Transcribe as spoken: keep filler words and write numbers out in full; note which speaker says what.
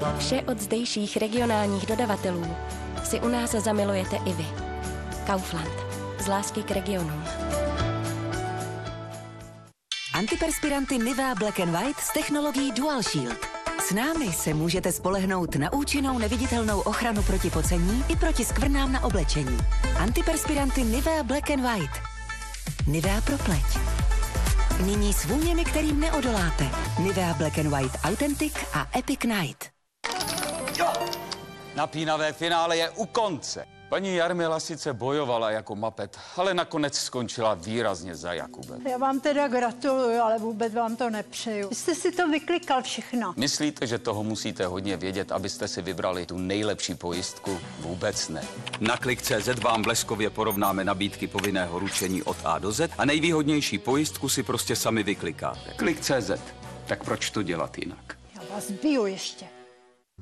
Speaker 1: Vše od zdejších regionálních dodavatelů si u nás zamilujete i vy. Kaufland. Z lásky k regionům.
Speaker 2: Antiperspiranty Nivea Black and White s technologií Dual Shield. S námi se můžete spolehnout na účinnou neviditelnou ochranu proti pocení i proti skvrnám na oblečení. Antiperspiranty Nivea Black and White. Nivea pro pleť. Nyní s vůněmi, kterým neodoláte. Nivea Black and White Authentic a Epic Night.
Speaker 3: Jo! Napínavé finále je u konce. Paní Jarmila sice bojovala jako mapet, ale nakonec skončila výrazně za Jakubem.
Speaker 4: Já vám teda gratuluju, ale vůbec vám to nepřeju. Vy jste si to vyklikal všechno.
Speaker 3: Myslíte, že toho musíte hodně vědět, abyste si vybrali tu nejlepší pojistku? Vůbec ne. Na klik tečka cé zet vám bleskově porovnáme nabídky povinného ručení od A do Z a nejvýhodnější pojistku si prostě sami vyklikáte. klik tečka cé zet. Tak proč to dělat jinak?
Speaker 4: Já vás biju ještě.